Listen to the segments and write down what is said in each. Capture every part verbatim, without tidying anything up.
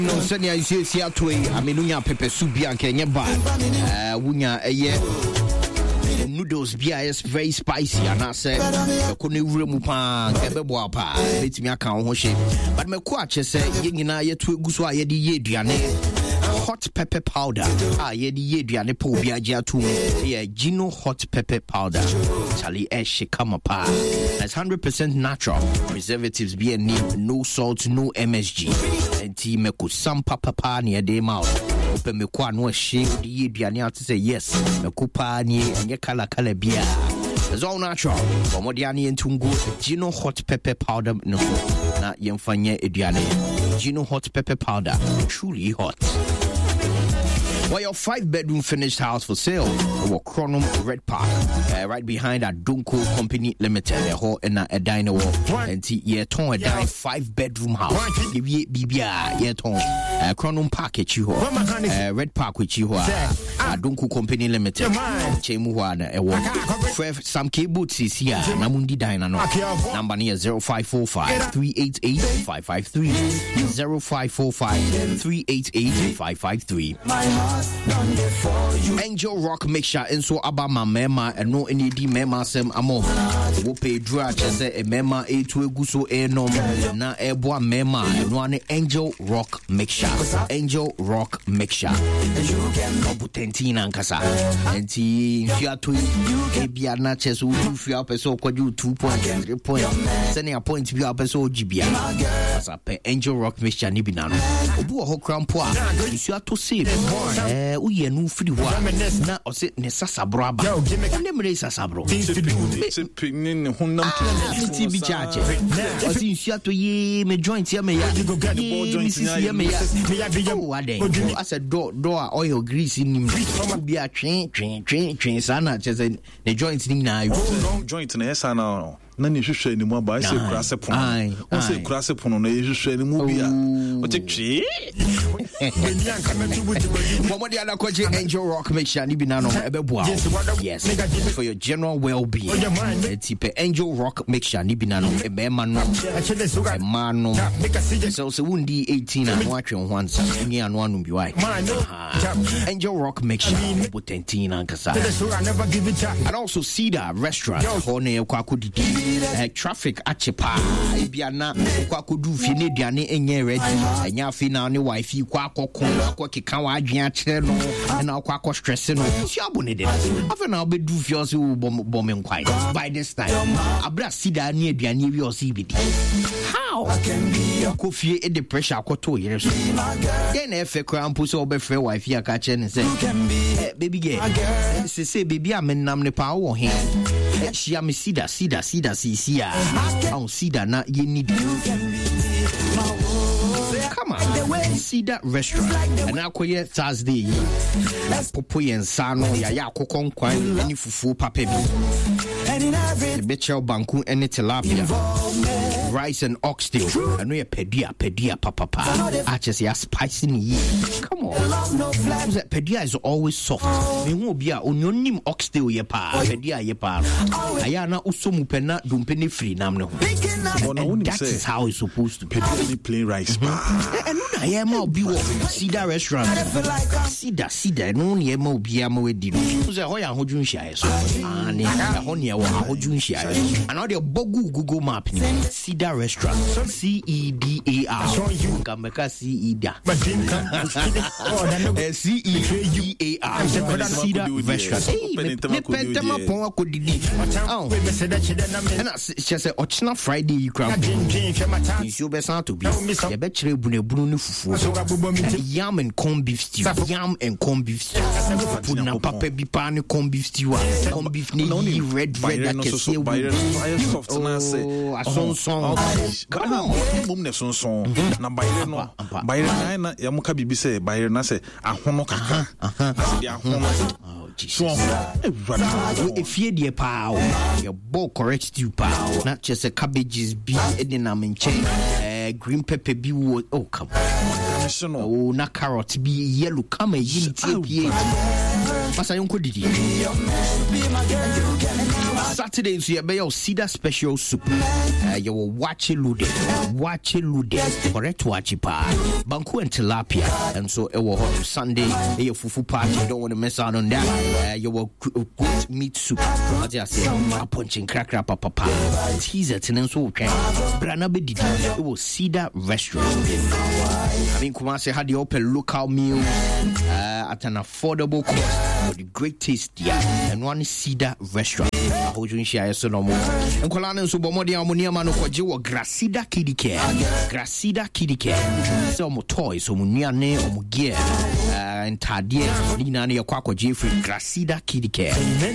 No senia isi isi atwe amenunya pepe soup bia kenye ba eh wunya eye noodles bia is very spicy and I say ko ne wure mu pa ebebo apa betimi aka ho hye but me ko ache say ye nyina ye to eguso a ye de ye aduane hot pepper powder ah ye de ye aduane po bia agi ato ye Gino hot pepper powder chali esh come pa that's one hundred percent natural preservatives be no salt no M S G and ti me ko sam papa pa ne de ma open me kwa no hye de ye aduane at say yes me ko pa ni enye kala kala bia it's all natural but mo dia ni entungo Gino hot pepper powder no na yemfanye aduane Gino hot pepper powder truly hot. Well, your five-bedroom finished house for sale over Chronum Red Park, uh, right behind that Dunko Company Limited, the whole in a diner wall. And yeah, ton a dine five-bedroom house. Give ye bibia, yeah, ton. Chronum Park at you, Red Park with you, Dunko Company Limited. Chemuana, a walk. Frev some cable is here. Namundi diner no. Number near zero five four five three eight eight five five three zero five four five three eight eight five five three. Angel Rock mixture and so abama mema and no any di mema sem amo wo pay dra chese e mema e to eguso e nom na ebo mema no an Angel Rock mixture Angel Rock mixture obutentina nkasa enti fia to e bia na chese wo fia peso kwaju two point three point sene a point bia peso gibia asa pe Angel Rock mixture ni binano obu ho krampo a fia to save eh uye nu free wa na o se ne sasabro aba ne mre sasabro se pinin honam ti bi charge o si nsia to ye me joint ya me ya me sisi ya me ya o ade asa do do a oil grease nim bi a twen twen twen twen sana chese ne joint ni na joint na esa na na ni hwehwe ni mu aba ese kurase pono o se kurase pono na hwehwe ni mu bia o te twi Momodi ana kwaje Angel Rock mixture ni binano ebeboa yes for your general well-being it's pe Angel Rock mixture ni binano ebema no ema no so so wundi eighteen anu atwe ho ansa ni anu anu bi wai Angel Rock mixture potentina nkasa and also Cedar restaurant hone kwakodidi traffic achepa bia na kwakodu fie ne duane enye ready enya afi na ne wifi kwa akoko akokeka wa adwen akere no na akoko stress no si abone de afa na obedu fie o se bom nkwai by this time abra Cedar ne aduane wi o se bidi how ko fie e the pressure akoto yere so then efe krampo so obefre wifi aka che ne say baby girl se say baby amenam ne pa wo he she am Cedar Cedar Cedar si a on Cedar na ye need come on Cedar restaurant and akoye Thursday popo yen sano ya ya akokon kwan ani fufu papa bi bechel banku ene tilapia rice and oxtail and we pedia pedia papa pa aches ya spicy ni come on that pedia is always soft me hu obi a onyonim oxtail ye pa pedia ye pa aya na usomu pena dumpeni free nam ne ho that is how it's supposed to be pedia plain rice pa and no ya ma obi wo Cedar restaurant Cedar Cedar no ne ma obi ama we di no so ho ya hodun hia so ani ho ne wo hodun hia and all the bogu Google map ni Cedar restaurant C E D A R Kameka C E D A C E D A R Cedar restaurant ne pentama pon akodidi oh na she say ochina Friday you crap you be san to be ye be kire bunebunu ne fufu yam and corn beef stew yam and corn beef stew put na papa bi pa ne corn beef stew corn beef ne red red akese we soft na say asonson come on mum ne sonson na bayre no bayre na ya muka bibi say bayre na say ahono kaka di ahono so e fie die pa your ball correct stew pa not just a cabbages be edina menche eh green pepper be oh come on oh na carrot be yellow come yin tie pie pasa yonko didi Saturday so you be Cedar special soup. Uh, you will watch it loaded. Watch it loaded. Correct watch it pa. Banku and tilapia. And so it will hot Sunday. You fufu party. You don't want to miss out on that. Uh, you will cook meat soup. As I say, a punching cracker papa. Teaser tenants so okay. Brana be did. It was Cedar restaurant. I mean, Kumasi had the open local meal uh, at an affordable cost for the great taste there. And one Cedar restaurant. I hold you in share so no more. And Kolana so bomodi amonia mano kwa jiwa Gracida Kiddie Care. Gracida Kiddie Care. So mo toys, so mo niane, o mo gear. And tadie, nina ne yakwa kwa Jeffrey. Gracida Kiddie Care.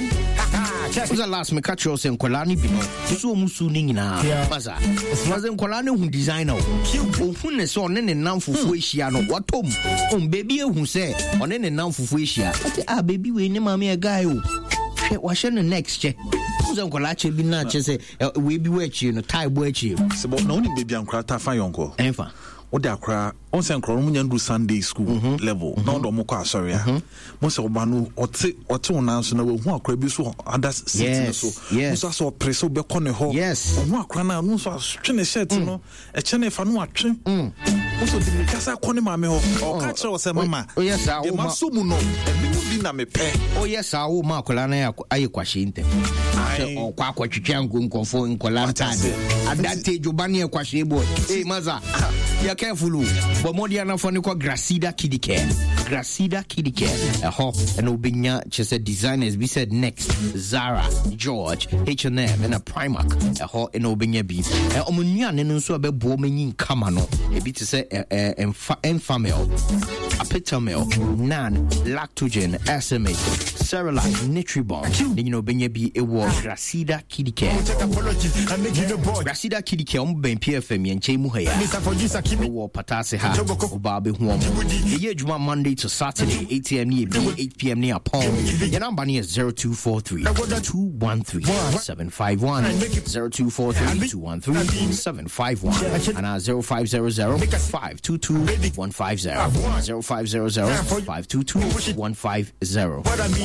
Was the last me catch you saying Kolani Bino. So musu nina. Maza. Maza Kolani who designer. Who so nene nam fufuishia no. What tom? Um baby who say on any nam fufuishia. Ah baby we ne mami a guy. What's the next check? Who's Uncle Actually not just say we be watching no tie watching. So but no baby and crata fire uncle. Enfa. What they cry on San Cromunian do Sunday school level. No do moka sorry. Most of Banu or t or two national who are crabby so others sitting so. Yes, I saw preso be corner hall. Yes, and what crana no so string a shirt, you know, a channel for no action. Also, the Casa Conima or catch us a mamma. Oh, yes, I must so no, and dinner me pay. Oh, yes, I will mark Colana Ayquashinte. Or Quack Changun conform Colanta. At that stage, Jobania Quashebo. Hey, Maza. You're careful, but more than enough for Gracida Kiddie Care. Gracida Kiddie Care. A hop and Obinya, just said designers. We said next Zara, George, H and M, and a Primark. A hop and Obinya beef. A Omunian and so a booming in Kamano. A bit to say Enfamil, Apitamil, Nan, Lactogen, S M A, Cerelac, Nitribon. You know, Benya be a war. Gracida Kiddie Care. Gracida Kiddie Care. Um, Ben P F M and Chemuhaya. War Patase Ha, Babi Huam. The year Juma Monday to Saturday, eight a.m. near B, eight p.m. near Palm. Your number is zero two four three, two one three, seven five one, zero two four three, two one three, seven five one, and our zero five zero zero, five two two, one five zero, zero five zero zero, five two two, one five zero.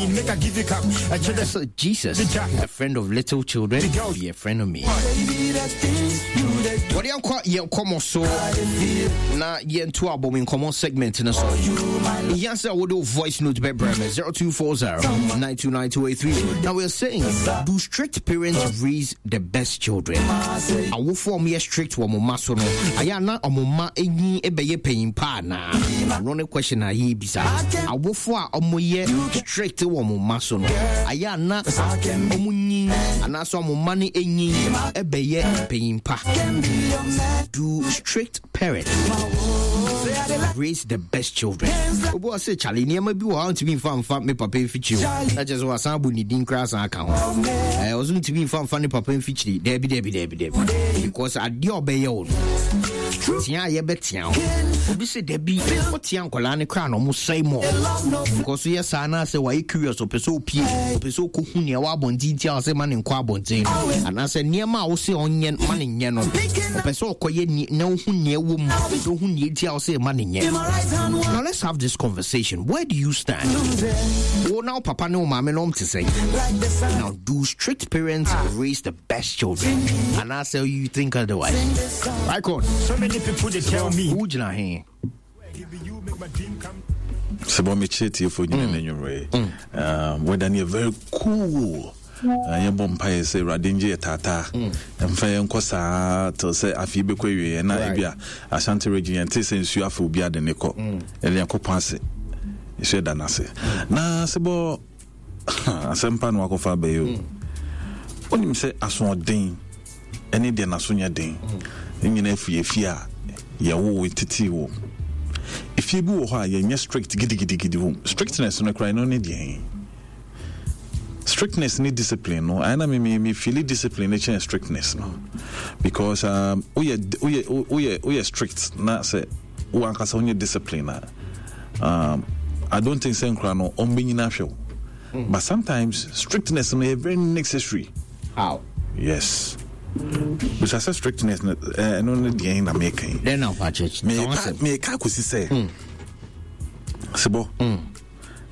So Jesus, a friend of little children, be a friend of me. What do you call your common so? Na yen two album in common segment in a song. Yes, I would do voice note by Bremer zero two four zero nine two nine two eight three. Now we're saying, do strict parents raise the best children? I will form a strict one maso no. Ayana omoma eni ebeye paying pa na. No question I hear beside. I will for omoye strict one maso no. Ayana omunyi anaso omomani eni ebeye paying pa. Do strict parents raise the best children? Obo say Charlie near be want to be fun fun me papa feature. That just was sambu ni din class account. I was to be fun funny papa feature. Debi debi debi debi. Because I do obey old. Tia ye betia. Obi say debi what tia nkola ne kra no mo say more. Because yes sana say why curious opeso pie. Opeso ko hu ne wa bondi tia say man nkwa abonten. And I say niema wo say onye man nye no. Opeso okoye ni na hu ne wo mu. Do hu ne tia say man nye. Now let's have this conversation. Where do you stand? Oh now papa no mama no to say. Now do strict parents raise the best children? And I say you think otherwise. Right on. So many people they tell me who jina here. Sebo me cheti for you in your way. Um whether you're very cool. I am bumpire say Radinje Tata and Fire Cosa to say Afibe Quay and Ibia Ashanti region and Tissens you have to be at the Nico Elian Copanse. You said that I say. Na Sebo Asempan Wakofa Bayo. When you say Aswan Ding, any day Nasunya Ding, in your nephew, fear, ya wo with Titi. If you go high, you're strict giddy giddy giddy. Strictness on a cry no need. Strictness need discipline, no. I know me me feel discipline and strictness, no. Because um we are we are we are we are strict. Na say we are kasa only discipline. Um, I don't think say nkra no on be na show. But sometimes strictness may be very necessary. How? Yes. Because I say strictness, and only the end I'm making. Then now, church. Me me ka kusi say. Sebo.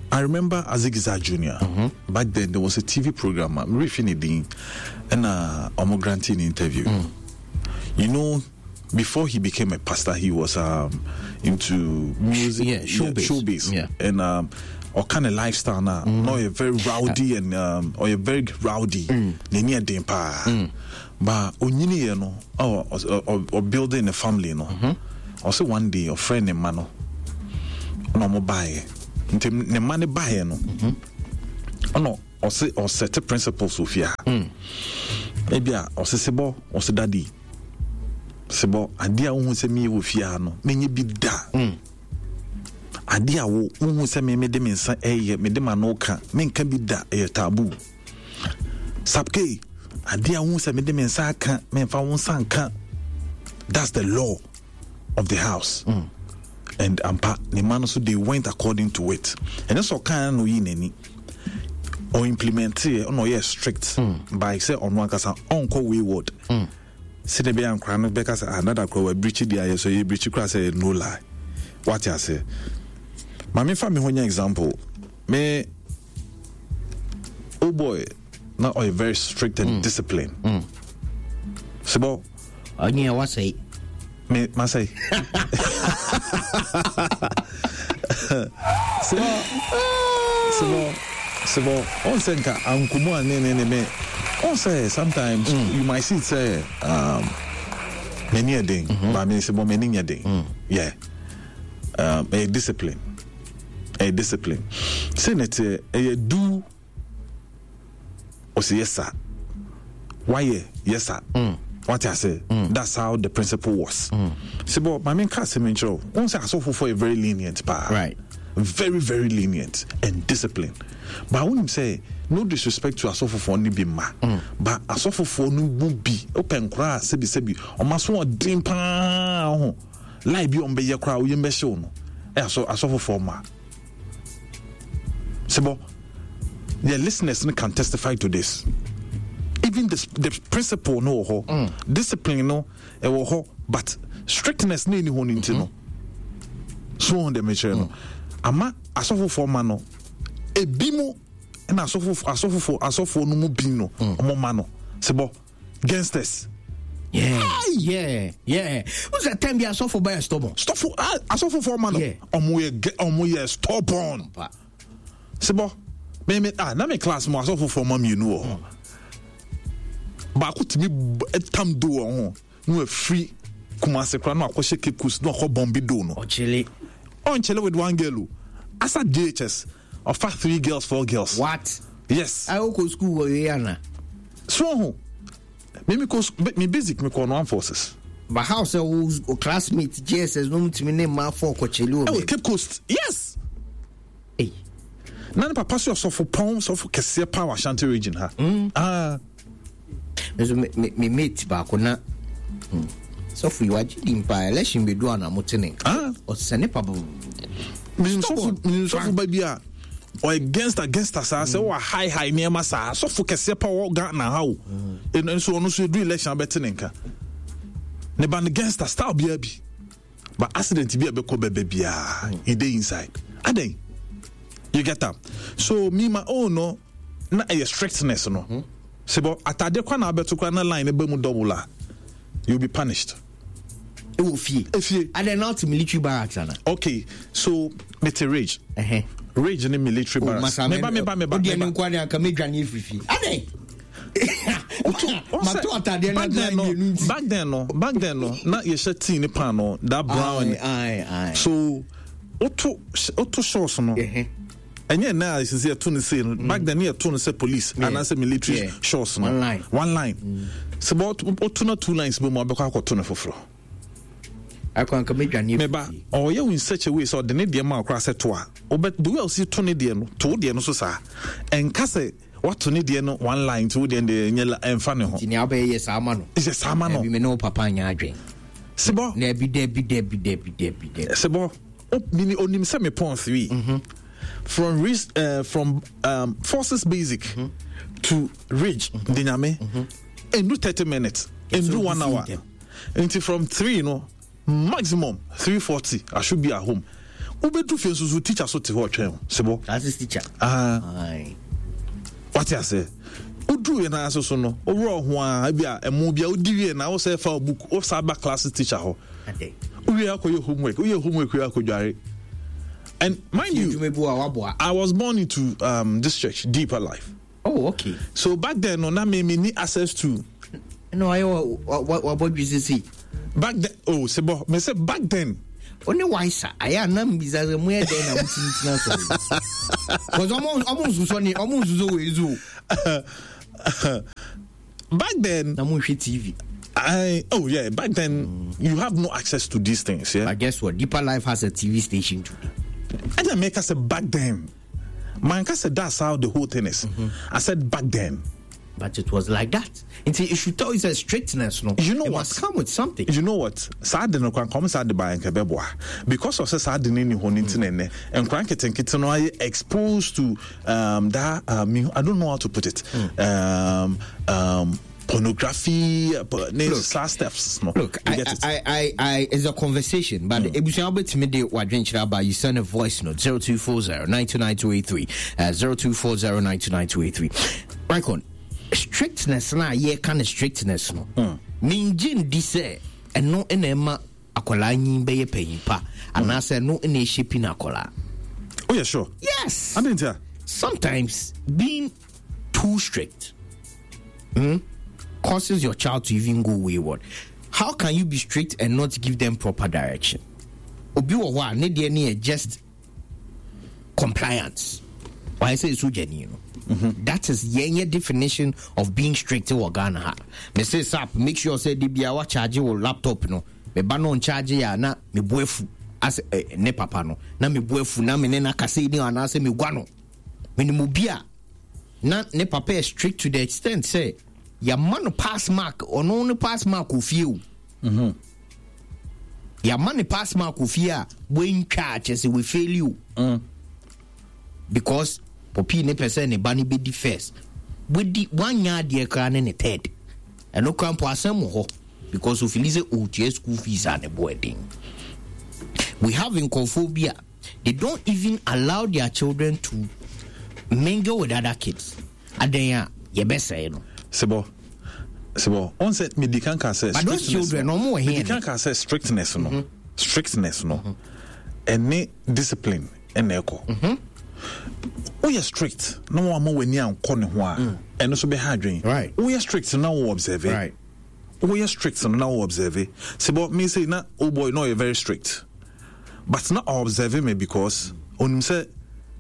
I remember Azigza Junior Mm-hmm. Back then, there was a T V program, Rifinidin, and a Omo Granting interview. Mm. You know, before he became a pastor, he was um, into music, yeah, showbiz, yeah, showbiz, yeah. and um, or kind of lifestyle now. Mm. Not a very rowdy and um, or a very rowdy. Nenia dempa, but onyini you know, or, or or building a family, you know. Mm-hmm. Also one day, a friend in mano, no more buy. Nti ne money buy no. Mhm. Ono o se o set principles of ya. Mm. Maybe a o se sebo o se daddy. Sebo ade a wo se mi wo fia no menye bi da. Mm. Ade a wo wo se me me de me nsa eye me de ma no ka menka bi da e taboo. Sapke ade a wo se me de me nsa ka me fa wo nsa ka. That's the law of the house. Mm. And ampa the man so they went according to it. And that's all kind no yin any or implement it or no yes strict mm. by say on one kasa uncle wayward. Mm. See the be an crown because another crow breach the so you breach class say no lie. What I say. Mami family one example. Me oh boy now are very strict and mm. disciplined. Mm. Sibo Anya what say me masay so so so on senka ankumu ane ne me on say sometimes mm. you might see say um many a thing mm-hmm. but me say bo many a thing mm. yeah um a discipline a discipline senate a do o say yes sir why yes sir mm. What I say, mm. that's how the principle was. Mm. See, but my main cast in Joe, once I saw for a very lenient part, right? Very, very lenient and disciplined. But I wouldn't say no disrespect to Asofo for only be ma, mm. but Asofo for no would be open class, sebi sebi, or must want dream pa, like be on be your crowd, you may show no. Asofo for ma. See, but the listeners can testify to this. Even the, the principle no ho mm. discipline no e wo ho but strictness no ni ho ni nti no so on the measure no ama asofo for ma no e bi mu na asofo asofo asofo no mu bi no omo ma no sebo gangsters yeah Aye. yeah yeah who's that time be asofo by stubborn stubborn asofo for ma no omo ye omo ye stubborn sebo me me ah na me class mo asofo for ma mi no ho ba ko timi etam do ho no free Kumasi kra no akoshe kekus no akọ bombi do no ochele on chele with one girl asa D H S of fact three girls four girls what yes I go school where yana so ho me me ko me basic me ko no forces but how say who's classmate J S S no mutimi name ma for kochele o Cape Coast yes eh nana papa so for pon so for kese power Ashanti region ha mm. ah me me me mate ba ko na so for you agidi mpa election be do na motene ah o sene papa me so for me so for baby a or against against us say we high high near masa so for kese power Ghana how and so no so do election betting nka ne ban against us style bia bi but accident bia be ko bebe bia e dey inside aden you get that so me my own no na a strictness no mm-hmm. Sebo atade kwa na abeto kwa na line be mu double a you'll be punished e wo fie e fie and then not military barracks ana okay so mete rage eh rage in military barracks me ba me ba me ba me ba kwa na ka me dwane fifi ade mato atade na line back then no back then no na ye shati ni pan no that brown ai ai so auto auto shorts no eh and yeah, now is here to say back then here to say police yeah. and I say military yeah. shorts no one line one line mm. so about two two lines be more because I to for I can come make me ba oh yeah in such a way so the need the man cross to a but the way see to need the no to the no so sa and kase what to need the no one line to the nyela emfa ne ho ni abaye yes ama no is yes ama no be me no papa nya adwen sebo na bi de bi de bi de bi de bi de sebo mini onim se me point three mhm from uh, from um, forces basic mm-hmm. to ridge mm-hmm. Dinyame mm-hmm. and do thirty minutes and so do one hour until from three you know maximum three forty I should be at home ube do feel so teacher so te ho twen sebo as teacher ah ai what you say udu ye na so so no owro ho a bia emo bia odiwie na wo say fa book wo sa ba class teacher ho ade we akoye homework we homework we akodware. And mind you, I was born into um, this church, Deeper Life. Oh, okay. So back then, no, that made me need access to. No, I what what what did you see? Back then, oh, Sebo, me say back then. Only why, sir? I am not bizarre. I'm here then. I'm sitting now. Because almost almost sunny, almost so back then, I'm on T V. I oh yeah, back then mm. you have no access to these things. Yeah. But guess what? Deeper Life has a T V station today. I didn't make us a back then. Man, I said that's how the whole thing is. Mm-hmm. I said back then. But it was like that. Until it should tell you a strictness, no. You know it what? Must come with something. You know what? Sad no kwan come sad by en kebeboa. Because of sad ni ni ho ntinene. En kwan ketenkete no are exposed to um that um, I don't know how to put it. Mm. Um um pornography, uh, steps. No. Look, I, I, I, I, it's a conversation, but mm. you send a voice note zero two four zero nine two nine two eight three uh, zero two four zero nine two nine two eight three. Right on. Strictness na yeah kind of strictness no. Minjin di say and no enema akola nyin be ye payin pa and I say no ene shaping akola. Oh yeah, sure. Yes. I didn't hear. Sometimes being too strict. Hmm. Causes your child to even go wayward. How can you be strict and not give them proper direction? Obi wa wa ne de ne just compliance. Why say so genuine? Mm-hmm. That is your definition of being strict to Ghana. Me say sap make sure say the bia wa charge your laptop no. Me ba no charge ya na me boefu as eh, ne papa no. Na me boefu na me ne na kase ni ana say me gwa no. Me ni mo bia na ne papa is strict to the extent say your man pass mark or no pass mark of you. Mm-hmm. Your money pass mark of you when charges we fail you. Mm. Because Poppy ne person ne bunny be the first. With the one yard dear crown and a third. And no crown for some ho because of Elise O T S school fees and a boarding. We have incophobia. They don't even allow their children to mingle with other kids. And then you best say you know. Sebo, Sebo. On said medical can say. But those children no more here. Medical can say strictness no, mm-hmm. strictness no, mm-hmm. and ne discipline and echo. We are strict. No one more when you are calling one, and also be hardring. Right. We are strict now. Observe. Right. We are strict now. Observe. Sebo me say na oh boy no you're very strict, but not observe me because on him say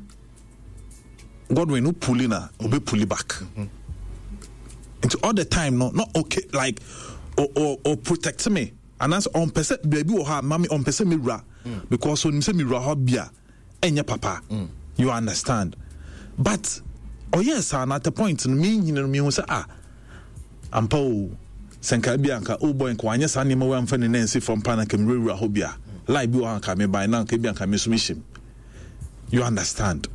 God will no pulling na obe pull back. Mm-hmm. Into all the time, no, not okay, like or or, or protect me. And that's on person, baby or her, mommy on person mirror because when you say mirror hobia, and your papa, mm. you understand. But oh yes, and at the point, me, you know, me who say ah, I'm po Senka Bianca, oh boy, and Kwanya Sani, my one friend Nancy from Panaka mirror hobia, like you are coming by now, Bianca Miss Mission. You understand?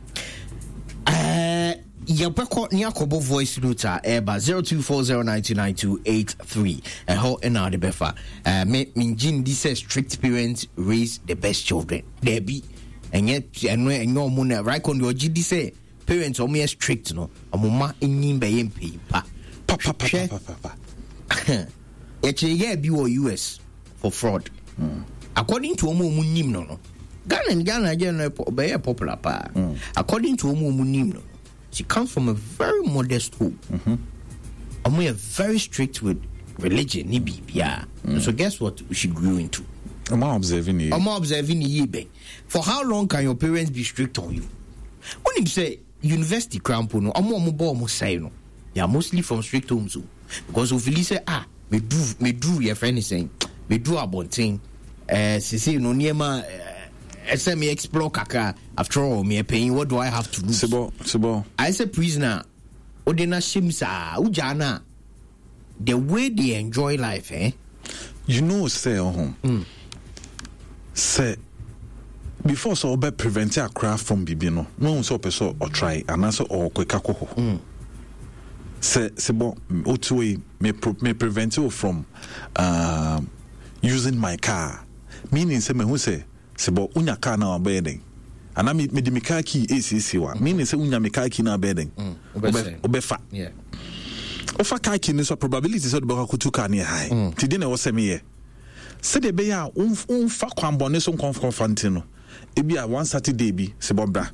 Uh. Yabeko Nyakobo voice note eba zero two four zero nine two nine two eight three. And how and now the befa. Uh, me minjin this strict parents raise the best children. There be and yet and when no money right on your G D say parents are more strict no. Amuma enyim be yem pay pa. Pa pa pa pa pa pa. Eche ye bi wo U S for fraud. Mm. According to omo munim no no. Ghana and Ghana Ghana be popular pa. Mm. According to omo munim no. She comes from a very modest home. Mm-hmm. And we are very strict with religion. Yeah. Mm. So guess what she grew into? I'm observing you. I'm observing you. For how long can your parents be strict on you? When you say university cramp, no, I'm more say no. They are mostly from strict homes. Because if you say, ah, me do, me do, your friend is saying, me do about thing. Uh, she say, no, near my. I say me explore kaka. After all, me paying. What do I have to do? Sebo, Sebo. I say prisoner. Odena shimsa ujana. The way they enjoy life, eh? You know, say home. Mm. Say before so be prevent a craft from bibino. No so person or try and answer or quick alcohol. Mm. Say Sebo, otwe me me prevent you from uh, using my car. Meaning, say me who say. sebo unya car na obeden ana me de me car key A C C wa me ne se unya me car key na obeden obefa yeah ofa car key ni so probability so de be ko two car ne high ti de na wo se me ye se de be ya unfa kwambone so konfront no ebi a one Saturday bi se bobra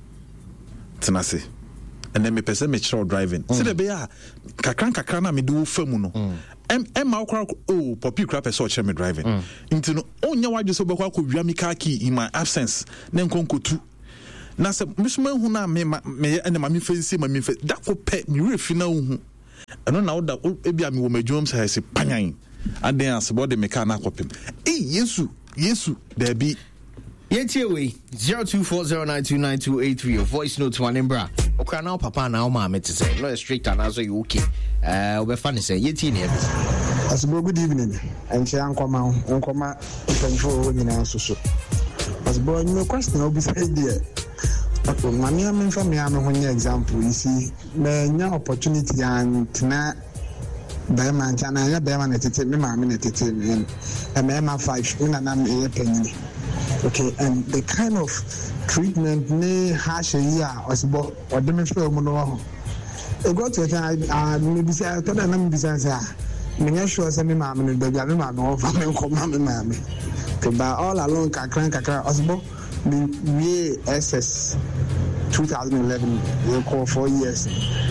tenase and then me person me show driving se de be ya kakran kakran na me do famu no em em ma okra oh popi kra person che me driving into no onya wadwe so bekwa ko wia me car key in my absence na nkonkotu na se misuma hu na me me ene ma me fancy ma me da ko pe me refi na hu eno na oda ebi a me wo madwom sa se panyan aden asebo de me car na kopem eh yesu yesu there be Yetie we zero two four zero nine two nine two eight three. Your voice note to Anembra. Okay, now Papa now mama to say no strict and also you okay. Uh, we funny say Yetie ne. Asbo good evening. And say uncle ma uncle ma control we na so so. Asbo no question obi say there. Okay, mami am from me am ho example you see me nya opportunity and na by man chana ya by man tete me ma me na tete me. E me ma five na na me penny. Okay, and the kind of treatment ne hash here osbo or dem film no e go to time ah maybe say I thought na me be say me sure say me ma me be ga me ma no fa me ko ma me ma me okay but all along kakran kakran osbo me S S twenty eleven we call four years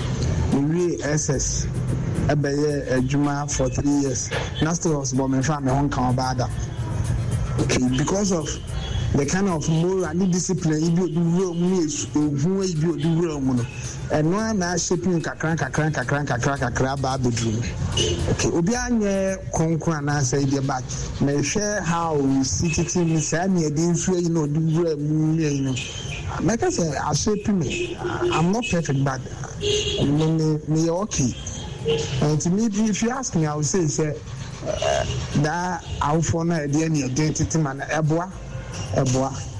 we S S ebeye ejuma for three years na still osbo me fa me hon kan bada. Okay, because of the kind of moral discipline you do me who you do wrong and no na shaping kakran kakran kakran kakran kakran ba bedroom. Okay, obi anye konkon na say the back me share how we sit it in say me dey so you know do wrong you know like I say I shape me I'm not perfect but me me okay and to me if you ask me I will say say that our phone na dey any identity man eboa eboa